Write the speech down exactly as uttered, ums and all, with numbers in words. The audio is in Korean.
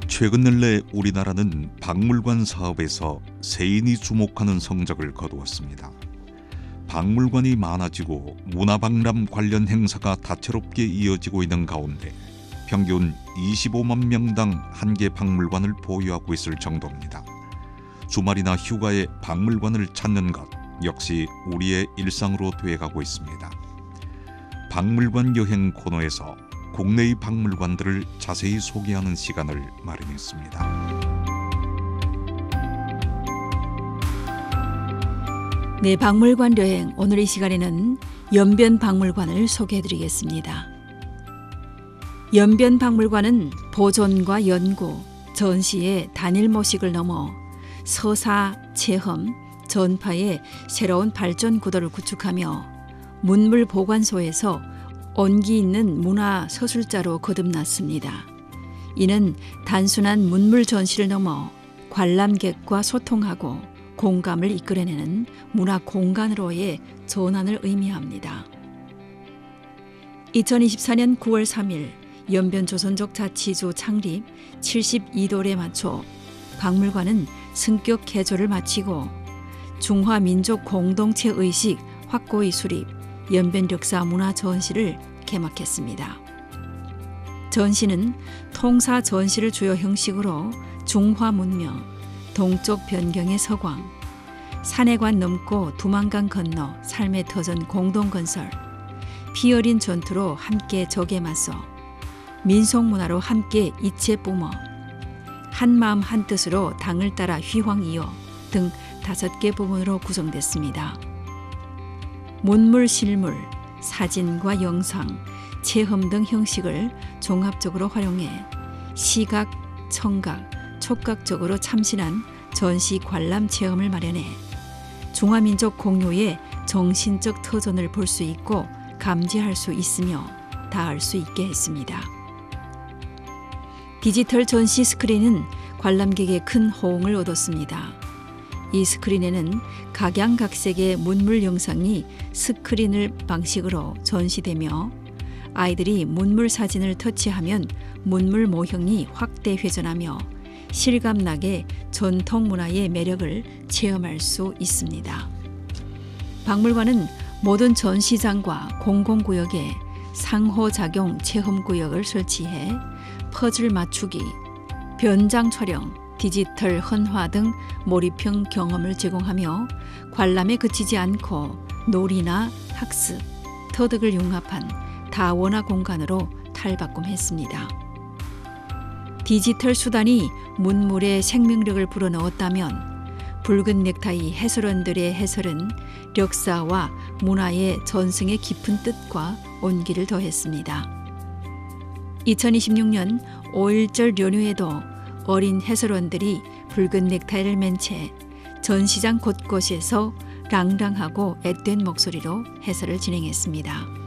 최근 근래 우리나라는 박물관 사업에서 세인이 주목하는 성적을 거두었습니다. 박물관이 많아지고 문화박람 관련 행사가 다채롭게 이어지고 있는 가운데 평균 이십오만 명당 한 개 박물관을 보유하고 있을 정도입니다. 주말이나 휴가에 박물관을 찾는 것 역시 우리의 일상으로 되어가고 있습니다. 박물관 여행 코너에서 국내의 박물관들을 자세히 소개하는 시간을 마련했습니다. 네, 박물관 여행 오늘 이 시간에는 연변박물관을 소개해드리겠습니다. 연변박물관은 보존과 연구, 전시의 단일 모식을 넘어 서사, 체험, 전파의 새로운 발전 구도를 구축하며 문물 보관소에서 온기 있는 문화 서술자로 거듭났습니다. 이는 단순한 문물 전시를 넘어 관람객과 소통하고 공감을 이끌어내는 문화 공간으로의 전환을 의미합니다. 이천이십사 년 구월 삼 일 연변조선족 자치주 창립 칠십이 돌에 맞춰 박물관은 승격 개조를 마치고 중화민족 공동체 의식 확고히 수립 연변역사 문화 전시를 개막했습니다. 전시는 통사 전시를 주요 형식으로 중화 문명, 동쪽 변경의 서광, 산해관 넘고 두만강 건너 삶의 터전 공동건설, 피 어린 전투로 함께 적에 맞서 민속문화로 함께 이체 뿜어 한마음 한뜻으로 당을 따라 휘황 이어 등 다섯 개 부분으로 구성됐습니다. 문물, 실물, 사진과 영상, 체험 등 형식을 종합적으로 활용해 시각, 청각, 촉각적으로 참신한 전시 관람 체험을 마련해 중화민족 공유의 정신적 터전을 볼 수 있고 감지할 수 있으며 닿을 수 있게 했습니다. 디지털 전시 스크린은 관람객의 큰 호응을 얻었습니다. 이 스크린에는 각양각색의 문물 영상이 스크린을 방식으로 전시되며 아이들이 문물 사진을 터치하면 문물 모형이 확대 회전하며 실감나게 전통 문화의 매력을 체험할 수 있습니다. 박물관은 모든 전시장과 공공구역에 상호작용 체험구역을 설치해 퍼즐 맞추기, 변장 촬영, 디지털 헌화 등 몰입형 경험을 제공하며 관람에 그치지 않고 놀이나 학습, 터득을 융합한 다원화 공간으로 탈바꿈했습니다. 디지털 수단이 문물에 생명력을 불어넣었다면 붉은 넥타이 해설원들의 해설은 역사와 문화의 전승의 깊은 뜻과 온기를 더했습니다. 이천이십육 년 오일절 연휴에도 어린 해설원들이 붉은 넥타이를 맨 채 전시장 곳곳에서 랑랑하고 앳된 목소리로 해설을 진행했습니다.